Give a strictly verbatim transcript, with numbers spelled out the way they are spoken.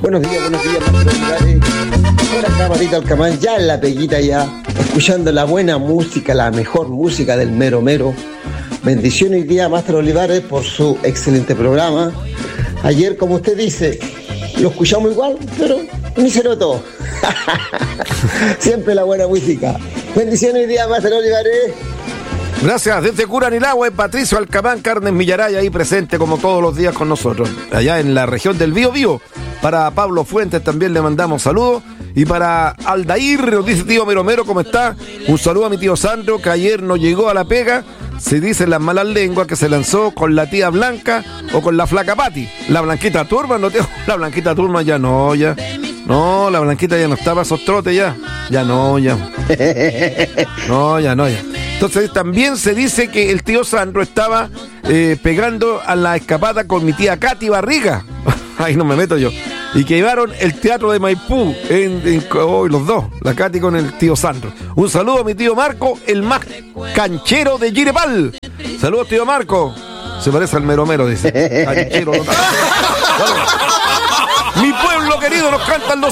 Buenos días, buenos días, Maestro Olivares. Por acá, Patito Alcamán, ya en la peguita ya, escuchando la buena música, la mejor música del mero mero. Bendiciones hoy día, Maestro Olivares, por su excelente programa. Ayer, como usted dice, lo escuchamos igual, pero ni se notó. Siempre la buena música. Bendiciones hoy día, Maestro Olivares. Gracias, desde Curanilahue, Patricio Alcamán, Carnes Millaray, ahí presente como todos los días con nosotros, allá en la región del Bío Bío. Para Pablo Fuentes también le mandamos saludos. Y para Aldair, nos dice tío Mero Mero, ¿cómo está? Un saludo a mi tío Sandro, que ayer no llegó a la pega. Se dicen las malas lenguas que se lanzó con la tía Blanca o con la flaca Pati. La Blanquita Turma, no tengo. La Blanquita Turma ya no, ya. No, la Blanquita ya no estaba a esos trotes ya. Ya no, ya. No, ya no, ya. Entonces también se dice que el tío Sandro estaba eh, pegando a la escapada con mi tía Katy Barriga. Ahí no me meto yo. Y que llevaron el teatro de Maipú en, en oh, los dos, la Katy con el tío Sandro. Un saludo a mi tío Marco, el más canchero de Girepal. Saludos, tío Marco. Se parece al Mero Mero, dice. Canchero. Mi pueblo querido, nos cantan los